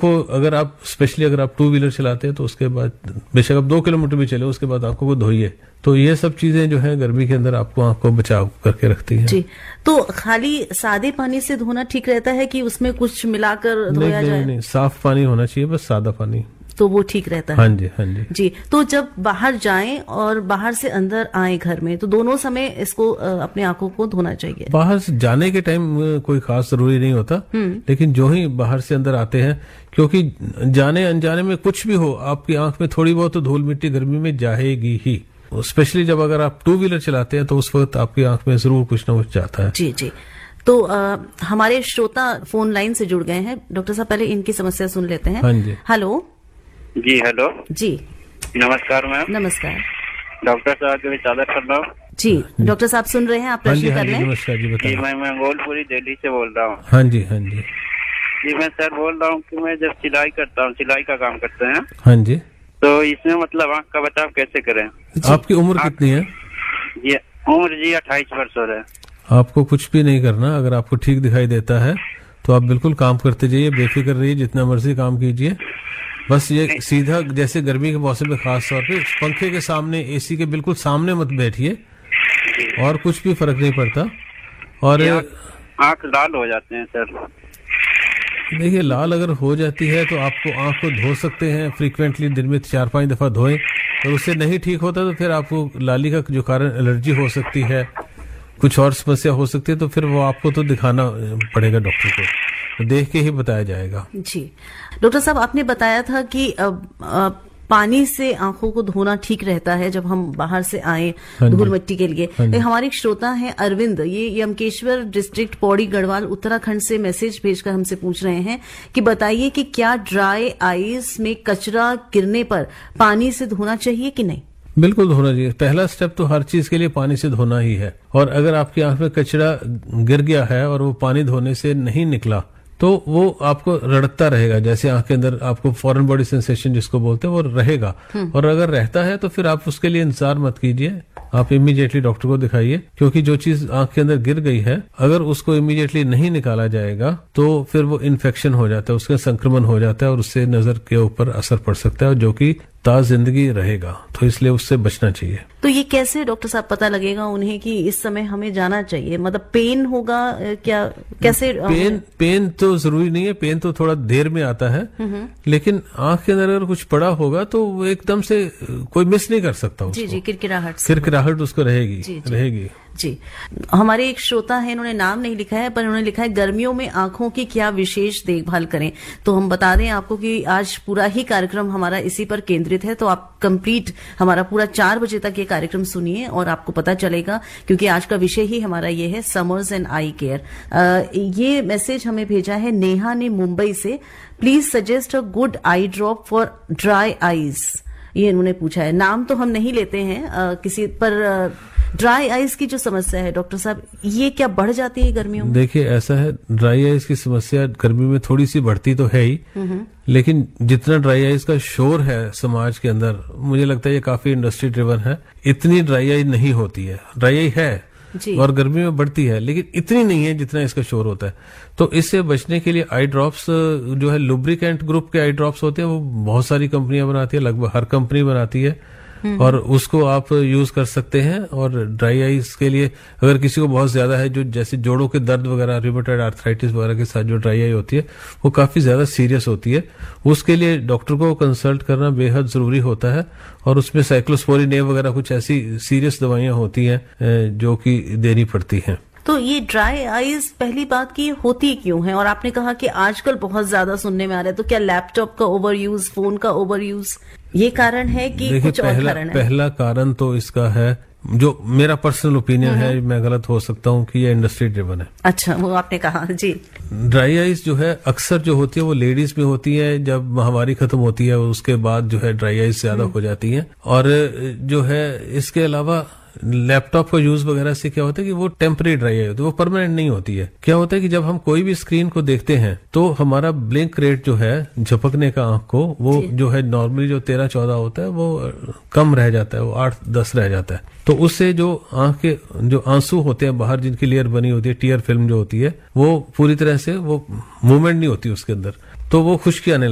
को अगर आप स्पेशली अगर आप 2 व्हीलर चलाते हैं तो उसके बाद बेशक आप 2 किलोमीटर भी चले उसके बाद आंखों को धोइए। तो ये सब चीजें जो है गर्मी के अंदर आपको आंख को बचाव करके रखती हैं। जी, तो खाली सादे पानी से धोना ठीक रहता है कि उसमें कुछ मिलाकर धोया जाए? नहीं, साफ पानी होना चाहिए, बस सादा पानी, तो वो ठीक रहता है। हाँ जी, हाँ जी। जी, तो जब बाहर जाएं और बाहर से अंदर आए घर में, तो दोनों समय इसको अपने आंखों को धोना चाहिए। बाहर से जाने के टाइम कोई खास जरूरी नहीं होता, लेकिन जो ही बाहर से अंदर आते हैं, क्योंकि जाने अनजाने में कुछ भी हो आपकी आंख में थोड़ी बहुत तो धूल मिट्टी गर्मी में जाएगी ही। स्पेशली जब अगर आप 2 व्हीलर चलाते हैं तो उस वक्त आपकी आंख में जरूर कुछ ना कुछ जाता है। जी जी। तो हमारे श्रोता फोन लाइन से जुड़ गए हैं। डॉक्टर साहब पहले इनकी समस्या सुन लेते हैं। हाँ जी। हेलो जी, हेलो जी, नमस्कार मैम। नमस्कार डॉक्टर साहब के चादर कर रहा हूँ। जी, डॉक्टर साहब सुन रहे हैं, आप हाँ जी, प्रश्न हाँ कर जी, लें। नमस्कार जी, जी, बताइए। मैं गोलपुरी दिल्ली से बोल रहा हूँ। हाँ जी, हाँ जी। जी, मैं सर बोल रहा हूँ कि मैं जब सिलाई करता हूँ, सिलाई का काम करते हैं, हाँ जी। तो इसमें मतलब आँख का बचाव कैसे करें? आपकी उम्र कितनी है? जी, उम्र जी 28 वर्ष हो रहे हैं। आपको कुछ भी नहीं करना, अगर आपको ठीक दिखाई देता है तो आप बिल्कुल काम करते जाइए, बेफिक्र रहिए, जितना मर्जी काम कीजिए। बस ये सीधा जैसे गर्मी के मौसम में खास तौर पे पंखे के सामने, एसी के बिल्कुल सामने मत बैठिए, और कुछ भी फर्क नहीं पड़ता। और आँख लाल हो जाते हैं सर। देखिए, लाल अगर हो जाती है तो आपको आंख को धो सकते हैं फ्रीक्वेंटली, दिन में 4-5 दफा धोएं। और उससे नहीं ठीक होता तो फिर आपको लाली का जो कारण एलर्जी हो सकती है, कुछ और समस्या हो सकती है, तो फिर वो आपको तो दिखाना पड़ेगा डॉक्टर को, तो देख के ही बताया जाएगा। जी, डॉक्टर साहब आपने बताया था कि पानी से आंखों को धोना ठीक रहता है जब हम बाहर से आए धूल मिट्टी के लिए। हमारे एक श्रोता हैं अरविंद, ये यमकेश्वर डिस्ट्रिक्ट पौड़ी गढ़वाल उत्तराखंड से मैसेज भेजकर हमसे पूछ रहे हैं कि बताइए कि क्या ड्राई आईज में कचरा गिरने पर पानी से धोना चाहिए कि नहीं? बिल्कुल धोना चाहिए। पहला स्टेप तो हर चीज के लिए पानी से धोना ही है। और अगर आपकी आंख में कचरा गिर गया है और वो पानी धोने से नहीं निकला तो वो आपको रड़कता रहेगा, जैसे आंख के अंदर आपको फॉरेन बॉडी सेंसेशन जिसको बोलते हैं वो रहेगा। और अगर रहता है तो फिर आप उसके लिए इंतजार मत कीजिए, आप इमीडिएटली डॉक्टर को दिखाइए, क्योंकि जो चीज आंख के अंदर गिर गई है अगर उसको इमीडिएटली नहीं निकाला जाएगा तो फिर वो इन्फेक्शन हो जाता है, उसका संक्रमण हो जाता है और उससे नजर के ऊपर असर पड़ सकता है, जो कि ताज जिंदगी रहेगा। तो इसलिए उससे बचना चाहिए। तो ये कैसे डॉक्टर साहब पता लगेगा उन्हें कि इस समय हमें जाना चाहिए? मतलब पेन होगा क्या, कैसे? पेन तो जरूरी नहीं है, पेन तो थोड़ा देर में आता है, लेकिन आंख के अंदर अगर कुछ पड़ा होगा तो वो एकदम से कोई मिस नहीं कर सकता उसको। जी जी, किरकिराहट उसको रहेगी। जी, हमारे एक श्रोता है, इन्होंने नाम नहीं लिखा है पर इन्होंने लिखा है गर्मियों में आंखों की क्या विशेष देखभाल करें। तो हम बता दें आपको कि आज पूरा ही कार्यक्रम हमारा इसी पर केंद्रित है, तो आप कंप्लीट हमारा पूरा 4 बजे तक ये कार्यक्रम सुनिए और आपको पता चलेगा, क्योंकि आज का विषय ही हमारा ये है समर्स एंड आई केयर। ये मैसेज हमें भेजा है नेहा ने मुंबई से। Please suggest a good I drop for dry eyes, ये इन्होंने पूछा है। नाम तो हम नहीं लेते हैं किसी पर। ड्राई आइज की जो समस्या है डॉक्टर साहब, ये क्या बढ़ जाती है गर्मियों में? देखिए, ऐसा है, ड्राई आइज की समस्या गर्मी में थोड़ी सी बढ़ती तो है ही, लेकिन जितना ड्राई आइज का शोर है समाज के अंदर, मुझे लगता है ये काफी इंडस्ट्री ड्रिवन है। इतनी ड्राई आइज नहीं होती है, ड्राई आइज है और गर्मी में बढ़ती है, लेकिन इतनी नहीं है जितना इसका शोर होता है। तो इससे बचने के लिए आई ड्रॉप्स जो है, लुब्रिकेंट ग्रुप के आई ड्रॉप्स होते हैं, वो बहुत सारी कंपनियां बनाती है, लगभग हर कंपनी बनाती है, और उसको आप यूज कर सकते हैं। और ड्राई आइज के लिए अगर किसी को बहुत ज्यादा है, जो जैसे जोड़ों के दर्द वगैरह, रिमेटॉइड आर्थराइटिस वगैरह के साथ जो ड्राई आई होती है वो काफी ज्यादा सीरियस होती है, उसके लिए डॉक्टर को कंसल्ट करना बेहद जरूरी होता है। और उसमें साइक्लोस्पोरिन वगैरह कुछ ऐसी सीरियस दवाइयां होती हैं जो कि देनी पड़ती हैं। तो ये ड्राई आईज पहली बात की होती क्यों है? और आपने कहा कि आजकल बहुत ज्यादा सुनने में आ रहा है, तो क्या लैपटॉप का ओवर यूज, फोन का ओवर यूज, ये कारण है कि कुछ और कारण है? पहला कारण तो इसका है, जो मेरा पर्सनल ओपिनियन है, मैं गलत हो सकता हूँ, कि ये इंडस्ट्री ड्रिवन है। अच्छा, वो आपने कहा। जी, ड्राई आइज जो है अक्सर जो होती है वो लेडीज में होती है, जब महामारी खत्म होती है उसके बाद जो है ड्राई आइज ज्यादा हो जाती है। और जो है इसके अलावा लैपटॉप का यूज वगैरह से क्या होता है कि वो टेम्परेरी ड्राई आई होती है, वो परमानेंट नहीं होती है। क्या होता है कि जब हम कोई भी स्क्रीन को देखते हैं तो हमारा ब्लिंक रेट जो है, झपकने का आंख को, वो जो है नॉर्मली जो 13-14 होता है वो कम रह जाता है, वो 8-10 रह जाता है। तो उससे जो आंख के जो आंसू होते हैं बाहर, जिनकी लेयर बनी होती है, टीयर फिल्म जो होती है, वो पूरी तरह से वो मूवमेंट नहीं होती उसके अंदर, तो वो खुश्की आने